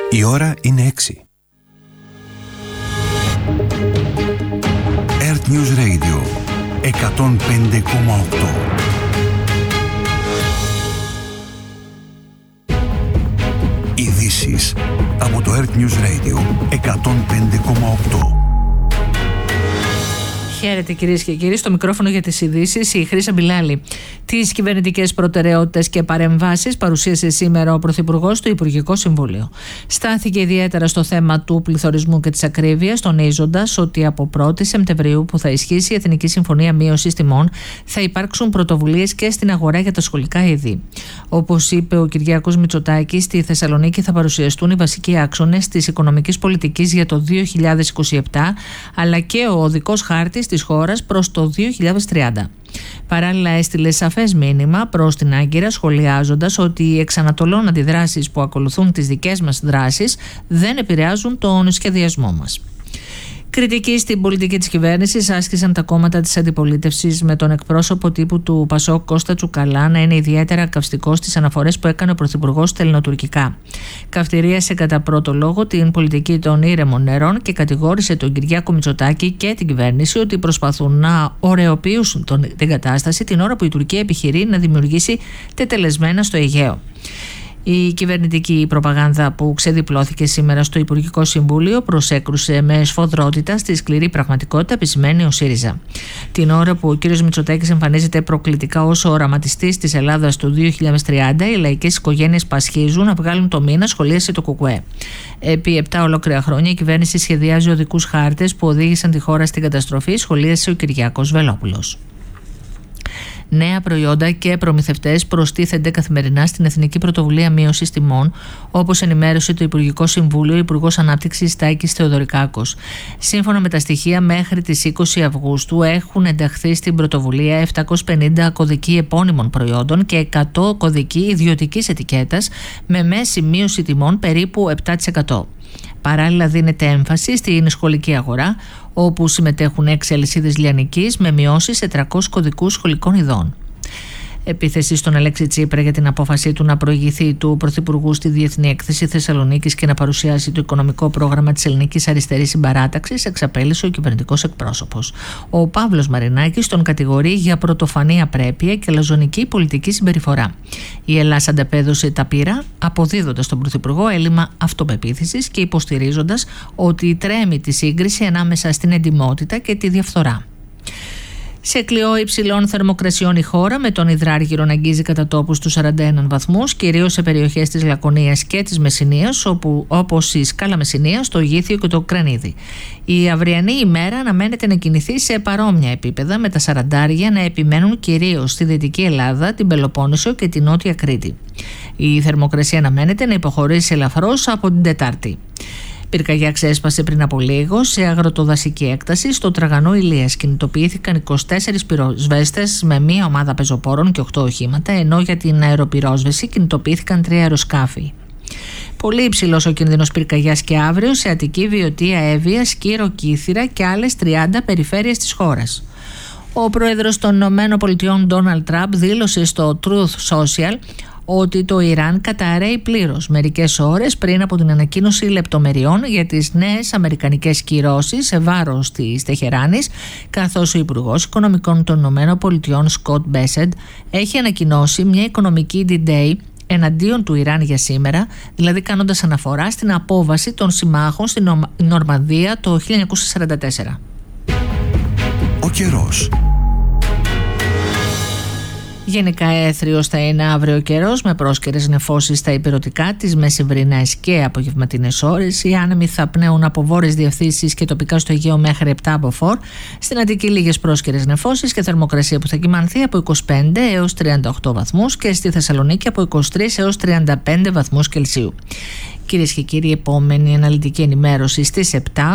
Η ώρα είναι 6. Earth News Radio 105,8. Ειδήσεις από το Earth News Radio 105,8. Χαίρετε κυρίες και κύριοι, στο μικρόφωνο για τις ειδήσεις η Χρύσα Μπιλάλη. Τις κυβερνητικές προτεραιότητες και παρεμβάσεις παρουσίασε σήμερα ο Πρωθυπουργός στο Υπουργικό Συμβούλιο. Στάθηκε ιδιαίτερα στο θέμα του πληθωρισμού και της ακρίβειας, τονίζοντας ότι από 1η Σεπτεμβρίου, που θα ισχύσει η Εθνική Συμφωνία Μείωσης Τιμών, θα υπάρξουν πρωτοβουλίες και στην αγορά για τα σχολικά είδη. Όπως είπε ο Κυριάκος Μητσοτάκης, στη Θεσσαλονίκη θα παρουσιαστούν οι βασικοί άξονες της οικονομικής πολιτικής για το 2027, αλλά και ο οδικός χάρτης της χώρας προς το 2030. Παράλληλα, έστειλε σαφές μήνυμα προς την Άγκυρα, σχολιάζοντας ότι οι εξανατολών αντιδράσεις που ακολουθούν τις δικές μας δράσεις δεν επηρεάζουν τον σχεδιασμό μας. Κριτική στην πολιτική της κυβέρνησης άσκησαν τα κόμματα της αντιπολίτευσης, με τον εκπρόσωπο τύπου του ΠΑΣΟΚ Κώστα Τσουκαλά να είναι ιδιαίτερα καυστικός στις αναφορές που έκανε ο Πρωθυπουργός στα ελληνοτουρκικά. Καυτηρίασε κατά πρώτο λόγο την πολιτική των ήρεμων νερών και κατηγόρησε τον Κυριάκο Μητσοτάκη και την κυβέρνηση ότι προσπαθούν να ωρεοποιήσουν την κατάσταση την ώρα που η Τουρκία επιχειρεί να δημιουργήσει τετελεσμένα στο Αιγαίο. Η κυβερνητική προπαγάνδα που ξεδιπλώθηκε σήμερα στο Υπουργικό Συμβούλιο προσέκρουσε με σφοδρότητα στη σκληρή πραγματικότητα, επισημαίνει ο ΣΥΡΙΖΑ. Την ώρα που ο κ. Μητσοτάκης εμφανίζεται προκλητικά ως ο οραματιστής της Ελλάδας του 2030, οι λαϊκές οικογένειες πασχίζουν να βγάλουν το μήνα, σχολίασε το ΚΚΕ. Επί 7 ολόκληρα χρόνια η κυβέρνηση σχεδιάζει οδικούς χάρτες που οδήγησαν τη χώρα στην καταστροφή, σχολίασε ο Κυριάκος Βελόπουλος. Νέα προϊόντα και προμηθευτές προστίθενται καθημερινά στην Εθνική Πρωτοβουλία Μείωσης Τιμών, όπως ενημέρωσε το Υπουργικό Συμβούλιο ο Υπουργός Ανάπτυξης Τάκης Θεοδωρικάκος. Σύμφωνα με τα στοιχεία, μέχρι τις 20 Αυγούστου έχουν ενταχθεί στην πρωτοβουλία 750 κωδικοί επώνυμων προϊόντων και 100 κωδικοί ιδιωτικής ετικέτας, με μέση μείωση τιμών περίπου 7%. Παράλληλα, δίνεται έμφαση στην σχολική αγορά, όπου συμμετέχουν 6 αλυσίδες λιανικής με μειώσεις σε 300 κωδικούς σχολικών ειδών. Επίθεση στον Αλέξη Τσίπρα για την απόφασή του να προηγηθεί του Πρωθυπουργού στη Διεθνή Έκθεση Θεσσαλονίκης και να παρουσιάσει το οικονομικό πρόγραμμα της Ελληνικής Αριστερής Συμπαράταξης, εξαπέλυσε ο κυβερνητικός εκπρόσωπος. Ο Παύλος Μαρινάκης τον κατηγορεί για πρωτοφανή απρέπεια και λαζονική πολιτική συμπεριφορά. Η Ελλάδα ανταπέδωσε τα πείρα, αποδίδοντας στον Πρωθυπουργό έλλειμμα αυτοπεποίθησης και υποστηρίζοντας ότι τρέμει τη σύγκριση ανάμεσα στην εντιμότητα και τη διαφθορά. Σε κλειό υψηλών θερμοκρασιών η χώρα, με τον υδράργυρο να αγγίζει κατά τόπους τους 41 βαθμούς, κυρίως σε περιοχές της Λακωνίας και της Μεσσηνίας, όπως η Σκάλα Μεσσηνίας, το Γήθιο και το Κρανίδι. Η αυριανή ημέρα αναμένεται να κινηθεί σε παρόμοια επίπεδα, με τα 40 να επιμένουν κυρίως στη Δυτική Ελλάδα, την Πελοπόννησο και την Νότια Κρήτη. Η θερμοκρασία αναμένεται να υποχωρήσει ελαφρώς από την Τετάρτη. Πυρκαγιά ξέσπασε πριν από λίγο σε αγροτοδασική έκταση στο Τραγανό Ηλίας. Κινητοποιήθηκαν 24 πυροσβέστες με μία ομάδα πεζοπόρων και 8 οχήματα, ενώ για την αεροπυρόσβεση κινητοποιήθηκαν 3 αεροσκάφη. Πολύ υψηλός ο κίνδυνος πυρκαγιάς και αύριο σε Αττική, Βιωτία, Εύβοια, Σκύρο, Κύθυρα και άλλες 30 περιφέρειες της χώρας. Ο πρόεδρος των ΗΠΑ, Ντόναλντ Τραμπ, δήλωσε στο Truth Social ότι το Ιράν καταρρέει πλήρως, μερικές ώρες πριν από την ανακοίνωση λεπτομεριών για τις νέες αμερικανικές κυρώσεις σε βάρος της Τεχεράνης, καθώς ο Υπουργός Οικονομικών των ΗΠΑ, Σκοτ Μπέσεντ, έχει ανακοινώσει μια οικονομική D-Day εναντίον του Ιράν για σήμερα, δηλαδή κάνοντας αναφορά στην απόβαση των συμμάχων στην Νορμανδία το 1944. Ο καιρός. Γενικά έθριος θα είναι αύριο ο καιρός, με πρόσκαιρες νεφώσεις στα ηπειρωτικά, τις μεσημβρινές και απογευματινές ώρες. Οι άνεμοι θα πνέουν από βόρειες διευθύνσεις και τοπικά στο Αιγαίο μέχρι 7 από φορ. Στην Αττική λίγες πρόσκαιρες νεφώσεις και θερμοκρασία που θα κυμανθεί από 25 έως 38 βαθμούς και στη Θεσσαλονίκη από 23 έως 35 βαθμούς Κελσίου. Κυρίες και κύριοι, επόμενη αναλυτική ενημέρωση στις 7